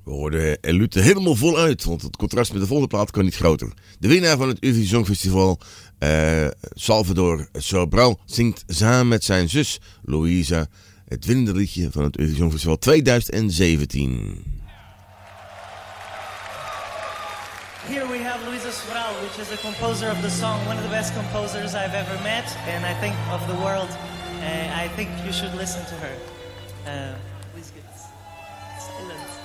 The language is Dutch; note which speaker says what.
Speaker 1: We hoorden Lute helemaal voluit, want het contrast met de volgende plaat kan niet groter. De winnaar van het Eurovisie Songfestival, Salvador Sobral, zingt samen met zijn zus Louisa het winnende liedje van het Eurovisie Songfestival 2017.
Speaker 2: Here we have Luisa Sobral, which is the composer of the song, one of the best composers I've ever met, and I think of the world. I think you should listen to her. Please get silence.